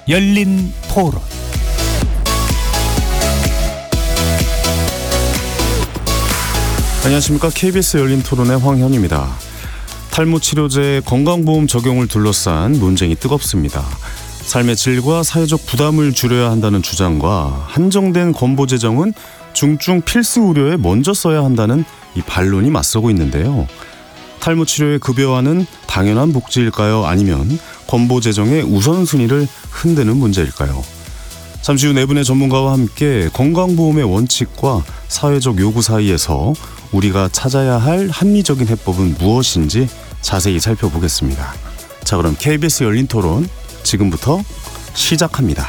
열린 토론. 안녕하십니까. KBS 열린 토론의 황현입니다. 탈모 치료제 건강보험 적용을 둘러싼 논쟁이 뜨겁습니다. 삶의 질과 사회적 부담을 줄여야 한다는 주장과 한정된 권고 제정은 중증 필수 의료에 먼저 써야 한다는 이 반론이 맞서고 있는데요. 탈모 치료의 급여화는 당연한 복지일까요? 아니면 권고 제정의 우선순위를 흔드는 문제일까요? 잠시 후 네 분의 전문가와 함께 건강보험의 원칙과 사회적 요구 사이에서 우리가 찾아야 할 합리적인 해법은 무엇인지 자세히 살펴보겠습니다. 자, 그럼 KBS 열린 토론 지금부터 시작합니다.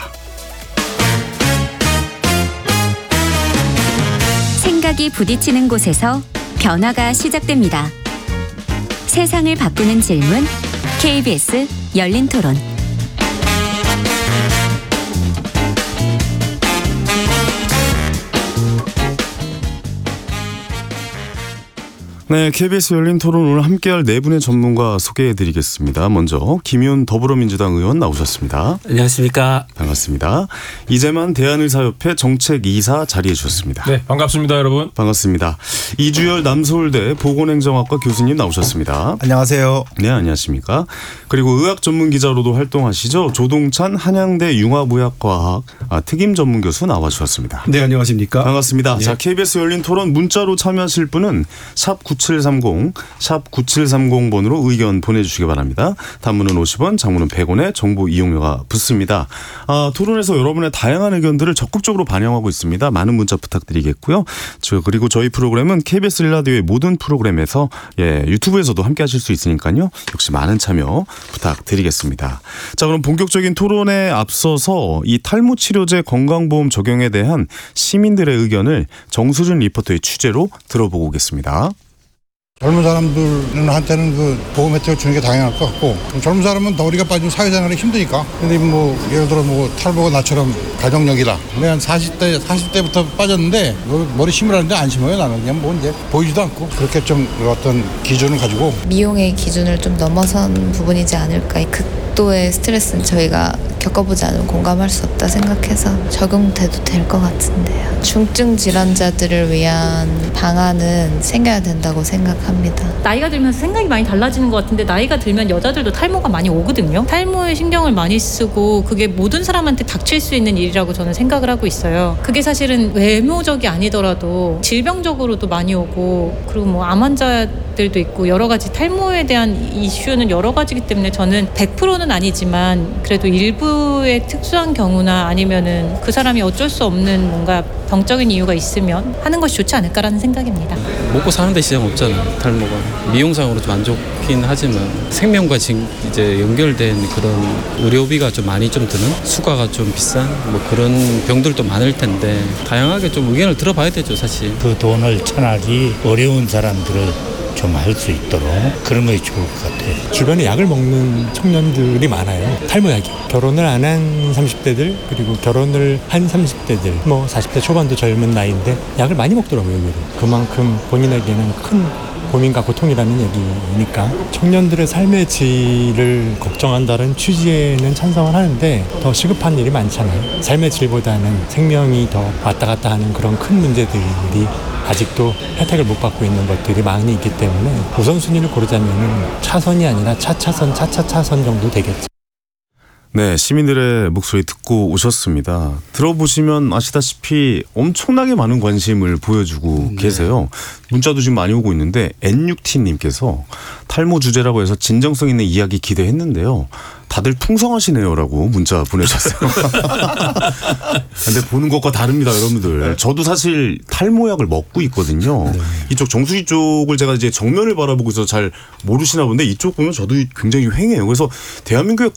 생각이 부딪히는 곳에서 변화가 시작됩니다. 세상을 바꾸는 질문, KBS 열린 토론. 네, KBS 열린 토론 오늘 함께할 네 분의 전문가 소개해드리겠습니다. 먼저 김윤 더불어민주당 의원 나오셨습니다. 안녕하십니까. 반갑습니다. 이재만 대한의사협회 정책이사 자리해 주셨습니다. 네, 반갑습니다, 여러분. 반갑습니다. 이주열 남서울대 보건행정학과 교수님 나오셨습니다. 안녕하세요. 네, 안녕하십니까. 그리고 의학 전문 기자로도 활동하시죠. 조동찬 한양대 융합의학과학 특임 전문 교수 나와주셨습니다. 네, 안녕하십니까. 반갑습니다. 네. 자, KBS 열린 토론 문자로 참여하실 분은 샵 9730, 샵 9730번으로 의견 보내주시기 바랍니다. 단문은 50원, 장문은 100원의 정보 이용료가 붙습니다. 토론에서 여러분의 다양한 의견들을 적극적으로 반영하고 있습니다. 많은 문자 부탁드리겠고요. 그리고 저희 프로그램은 KBS 1라디오의 모든 프로그램에서 유튜브에서도 함께 하실 수 있으니까요. 역시 많은 참여 부탁드리겠습니다. 자, 그럼 본격적인 토론에 앞서서 이 탈모 치료제 건강보험 적용에 대한 시민들의 의견을 정수진 리포터의 취재로 들어보고 오겠습니다. 젊은 사람들한테는 그 보험 혜택을 주는 게 당연할 것 같고, 젊은 사람은 더 우리가 빠지면 사회생활이 힘드니까. 근데 뭐 예를 들어 뭐 탈모가 나처럼 가정력이라 내가 한 40대부터 빠졌는데 머리 심으라는데 안 심어요. 나는 그냥 뭐 이제 보이지도 않고. 그렇게 좀 어떤 기준을 가지고 미용의 기준을 좀 넘어선 부분이지 않을까. 이 극도의 스트레스는 저희가 겪어보지 않으면 공감할 수 없다 생각해서 적용돼도 될 것 같은데요. 중증 질환자들을 위한 방안은 생겨야 된다고 생각합니다. 나이가 들면서 생각이 많이 달라지는 것 같은데, 나이가 들면 여자들도 탈모가 많이 오거든요. 탈모에 신경을 많이 쓰고 그게 모든 사람한테 닥칠 수 있는 일이라고 저는 생각을 하고 있어요. 그게 사실은 외모적이 아니더라도 질병적으로도 많이 오고, 그리고 뭐 암 환자들도 있고 여러 가지 탈모에 대한 이슈는 여러 가지이기 때문에 저는 100%는 아니지만 그래도 일부의 특수한 경우나 아니면은 그 사람이 어쩔 수 없는 뭔가 병적인 이유가 있으면 하는 것이 좋지 않을까라는 생각입니다. 먹고 사는데 시장 없잖아요. 탈모가 미용상으로 좀 안 좋긴 하지만 생명과 이제 연결된 그런 의료비가 좀 많이 좀 드는, 수가가 좀 비싼 뭐 그런 병들도 많을 텐데 다양하게 좀 의견을 들어봐야 되죠, 사실. 그 돈을 차라리 어려운 사람들을 좀 할 수 있도록 그런 것이 좋을 것 같아요. 주변에 약을 먹는 청년들이 많아요. 탈모약이. 결혼을 안 한 30대들, 그리고 결혼을 한 30대들, 뭐 40대 초반도 젊은 나이인데 약을 많이 먹더라고요. 여기를. 그만큼 본인에게는 큰 고민과 고통이라는 얘기니까 청년들의 삶의 질을 걱정한다는 취지에는 찬성을 하는데 더 시급한 일이 많잖아요. 삶의 질보다는 생명이 더 왔다 갔다 하는 그런 큰 문제들이 아직도 혜택을 못 받고 있는 것들이 많이 있기 때문에 우선순위를 고르자면 차선이 아니라 차차선, 차차차선 정도 되겠죠. 네, 시민들의 목소리 듣고 오셨습니다. 들어보시면 아시다시피 엄청나게 많은 관심을 보여주고 계세요. 문자도 지금 많이 오고 있는데 N6T님께서 탈모 주제라고 해서 진정성 있는 이야기 기대했는데요. 다들 풍성하시네요라고 문자 보내셨어요. 근데 보는 것과 다릅니다, 여러분들. 저도 사실 탈모약을 먹고 있거든요. 네. 이쪽 정수리 쪽을 제가 이제 정면을 바라보고 있어서 잘 모르시나 본데 이쪽 보면 저도 굉장히 휑해요. 그래서 대한민국의